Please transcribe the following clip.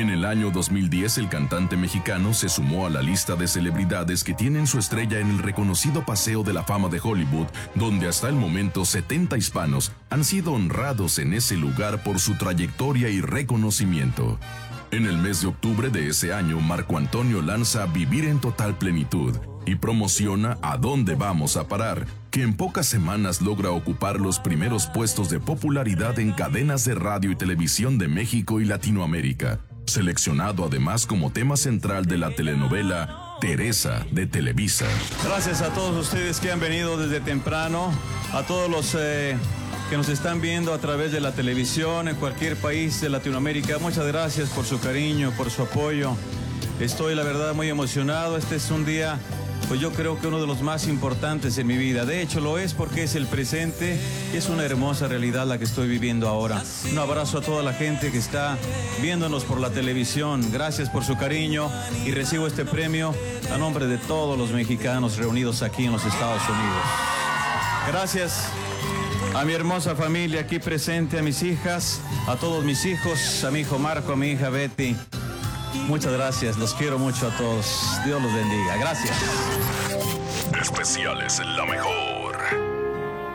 En el año 2010, el cantante mexicano se sumó a la lista de celebridades que tienen su estrella en el reconocido Paseo de la Fama de Hollywood, donde hasta el momento 70 hispanos han sido honrados en ese lugar por su trayectoria y reconocimiento. En el mes de octubre de ese año, Marco Antonio lanza Vivir en Total Plenitud y promociona A Dónde Vamos a Parar, que en pocas semanas logra ocupar los primeros puestos de popularidad en cadenas de radio y televisión de México y Latinoamérica, seleccionado además como tema central de la telenovela Teresa de Televisa. Gracias a todos ustedes que han venido desde temprano, a todos los que nos están viendo a través de la televisión en cualquier país de Latinoamérica. Muchas gracias por su cariño, por su apoyo. Estoy, la verdad, muy emocionado. Este es un día, pues yo creo que uno de los más importantes en mi vida. De hecho, lo es porque es el presente y es una hermosa realidad la que estoy viviendo ahora. Un abrazo a toda la gente que está viéndonos por la televisión. Gracias por su cariño y recibo este premio a nombre de todos los mexicanos reunidos aquí en los Estados Unidos. Gracias a mi hermosa familia aquí presente, a mis hijas, a todos mis hijos, a mi hijo Marco, a mi hija Betty. Muchas gracias, los quiero mucho a todos. Dios los bendiga. Gracias. Especiales en La Mejor.